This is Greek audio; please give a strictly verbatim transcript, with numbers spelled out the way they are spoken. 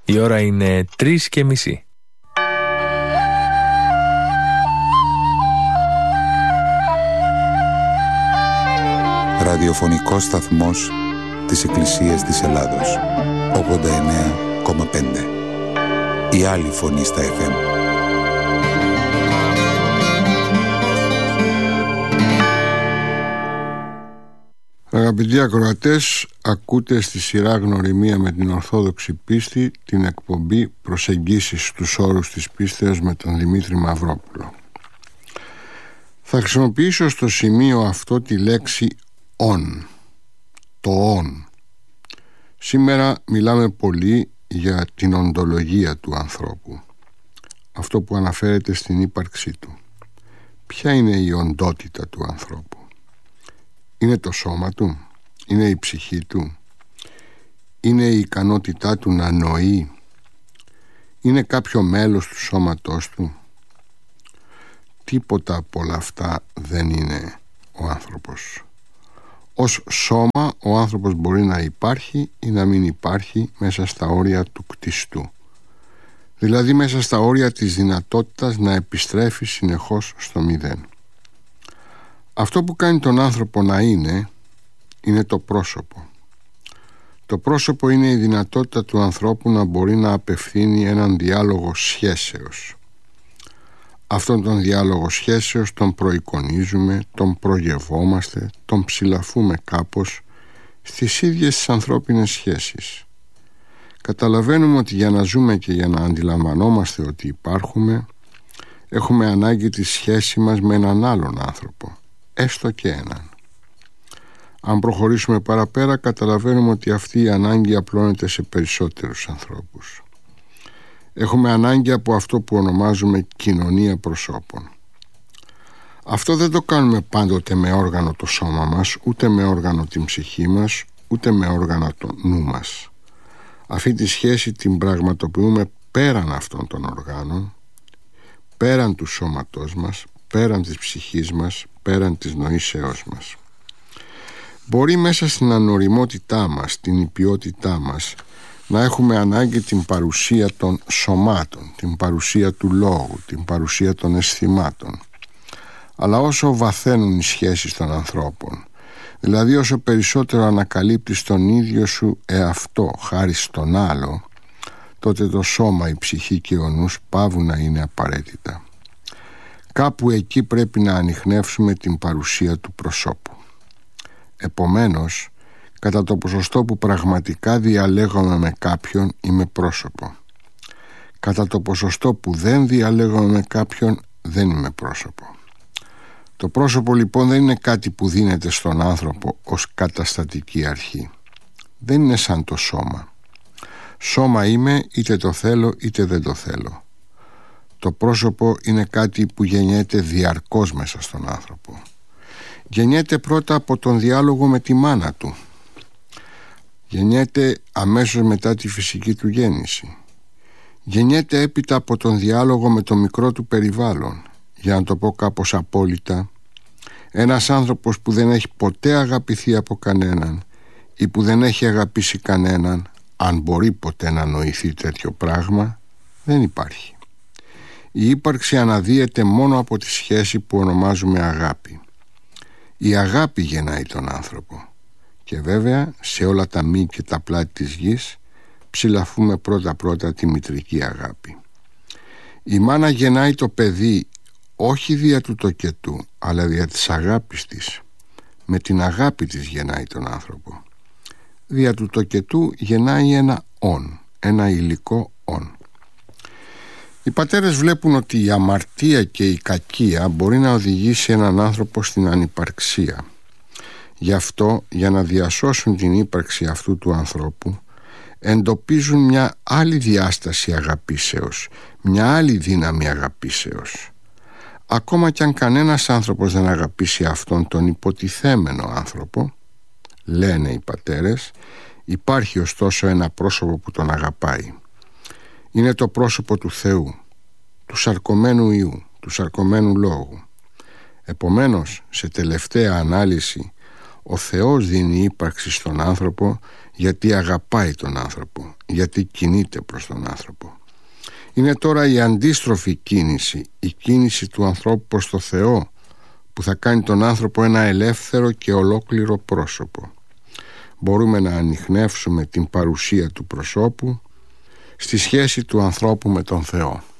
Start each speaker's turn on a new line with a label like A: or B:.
A: Η ώρα είναι τρεις και μισή.
B: Ραδιοφωνικός σταθμός της Εκκλησίας της Ελλάδος. ογδόντα εννέα κόμμα πέντε. Η άλλη φωνή στα εφ εμ.
C: Αγαπητοί ακροατές, ακούτε στη σειρά Γνωριμία με την Ορθόδοξη Πίστη την εκπομπή Προσεγγίσεις στους όρους της πίστεως με τον Δημήτρη Μαυρόπουλο. Θα χρησιμοποιήσω στο σημείο αυτό τη λέξη «ον», το «ον». Σήμερα μιλάμε πολύ για την οντολογία του ανθρώπου, αυτό που αναφέρεται στην ύπαρξή του. Ποια είναι η οντότητα του ανθρώπου? Είναι το σώμα του? Είναι η ψυχή του? Είναι η ικανότητά του να νοεί? Είναι κάποιο μέλος του σώματός του? Τίποτα από όλα αυτά δεν είναι ο άνθρωπος. Ως σώμα ο άνθρωπος μπορεί να υπάρχει ή να μην υπάρχει μέσα στα όρια του κτιστού, δηλαδή μέσα στα όρια της δυνατότητας να επιστρέφει συνεχώς στο μηδέν. Αυτό που κάνει τον άνθρωπο να είναι, είναι το πρόσωπο. Το πρόσωπο είναι η δυνατότητα του ανθρώπου να μπορεί να απευθύνει έναν διάλογο σχέσεως. Αυτόν τον διάλογο σχέσεως τον προεικονίζουμε, τον προγευόμαστε, τον ψηλαφούμε κάπως στις ίδιες τις ανθρώπινες σχέσεις. Καταλαβαίνουμε ότι για να ζούμε και για να αντιλαμβανόμαστε ότι υπάρχουμε, έχουμε ανάγκη τη σχέση μας με έναν άλλον άνθρωπο, έστω και έναν. Αν προχωρήσουμε παραπέρα, καταλαβαίνουμε ότι αυτή η ανάγκη απλώνεται σε περισσότερους ανθρώπους. Έχουμε ανάγκη από αυτό που ονομάζουμε κοινωνία προσώπων. Αυτό δεν το κάνουμε πάντοτε με όργανο το σώμα μας, ούτε με όργανο την ψυχή μας, ούτε με όργανο το νου μας. Αυτή τη σχέση την πραγματοποιούμε πέραν αυτών των οργάνων, πέραν του σώματός μας, πέραν της ψυχής μας, πέραν της νοήσεώς μας. Μπορεί μέσα στην ανοριμότητά μας, την υπιότητά μας, να έχουμε ανάγκη την παρουσία των σωμάτων, την παρουσία του λόγου, την παρουσία των αισθημάτων. Αλλά όσο βαθαίνουν οι σχέσεις των ανθρώπων, δηλαδή όσο περισσότερο ανακαλύπτεις τον ίδιο σου εαυτό χάρη στον άλλο, τότε το σώμα, η ψυχή και ο νους πάβουν να είναι απαραίτητα. Κάπου εκεί πρέπει να ανιχνεύσουμε την παρουσία του προσώπου. Επομένως, κατά το ποσοστό που πραγματικά διαλέγομαι με κάποιον, είμαι πρόσωπο. Κατά το ποσοστό που δεν διαλέγομαι με κάποιον, δεν είμαι πρόσωπο. Το πρόσωπο λοιπόν δεν είναι κάτι που δίνεται στον άνθρωπο ως καταστατική αρχή. Δεν είναι σαν το σώμα. Σώμα είμαι είτε το θέλω είτε δεν το θέλω. Το πρόσωπο είναι κάτι που γεννιέται διαρκώς μέσα στον άνθρωπο. Γεννιέται πρώτα από τον διάλογο με τη μάνα του. Γεννιέται αμέσως μετά τη φυσική του γέννηση. Γεννιέται έπειτα από τον διάλογο με το μικρό του περιβάλλον. Για να το πω κάπως απόλυτα, ένας άνθρωπος που δεν έχει ποτέ αγαπηθεί από κανέναν ή που δεν έχει αγαπήσει κανέναν, αν μπορεί ποτέ να νοηθεί τέτοιο πράγμα, δεν υπάρχει. Η ύπαρξη αναδύεται μόνο από τη σχέση που ονομάζουμε αγάπη. Η αγάπη γεννάει τον άνθρωπο. Και βέβαια σε όλα τα μη και τα πλάτη της γης ψηλαφούμε πρώτα-πρώτα τη μητρική αγάπη. Η μάνα γεννάει το παιδί όχι δια του τοκετού, αλλά δια της αγάπης της. Με την αγάπη της γεννάει τον άνθρωπο. Δια του τοκετού γεννάει ένα «ον», ένα υλικό «ον». Οι πατέρες βλέπουν ότι η αμαρτία και η κακία μπορεί να οδηγήσει έναν άνθρωπο στην ανυπαρξία. Γι' αυτό, για να διασώσουν την ύπαρξη αυτού του ανθρώπου, εντοπίζουν μια άλλη διάσταση αγαπήσεως, μια άλλη δύναμη αγαπήσεως. Ακόμα κι αν κανένας άνθρωπος δεν αγαπήσει αυτόν τον υποτιθέμενο άνθρωπο, λένε οι πατέρες, υπάρχει ωστόσο ένα πρόσωπο που τον αγαπάει. Είναι το πρόσωπο του Θεού, του σαρκωμένου Υιού, του σαρκωμένου Λόγου. Επομένως, σε τελευταία ανάλυση, Ο Θεός δίνει ύπαρξη στον άνθρωπο γιατί αγαπάει τον άνθρωπο, γιατί κινείται προς τον άνθρωπο. Είναι τώρα η αντίστροφη κίνηση, η κίνηση του ανθρώπου προς το Θεό, που θα κάνει τον άνθρωπο ένα ελεύθερο και ολόκληρο πρόσωπο. Μπορούμε να ανιχνεύσουμε την παρουσία του προσώπου στη σχέση του ανθρώπου με τον Θεό.